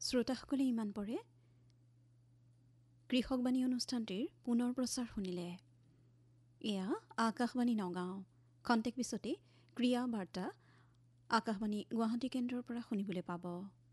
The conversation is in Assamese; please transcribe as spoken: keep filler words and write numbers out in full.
শ্ৰোতাসকলে ইমান পৰে কৃষকবাণী অনুষ্ঠানটিৰ পুনৰ প্ৰচাৰ শুনিলে। এয়া আকাশবাণী নগাঁও। খন্তেক পিছতে ক্ৰিয়া বাৰ্তা আকাশবাণী গুৱাহাটী কেন্দ্ৰৰ পৰা শুনিবলৈ পাব।